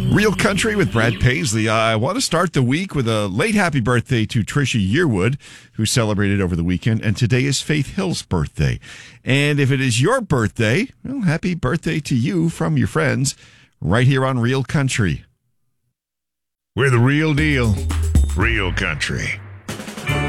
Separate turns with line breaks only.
Real Country with Brad Paisley. I want to start the week with a late happy birthday to Trisha Yearwood, who celebrated over the weekend, and today is Faith Hill's birthday. And if it is your birthday, well, happy birthday to you from your friends right here on Real Country.
We're the real deal. Real Country.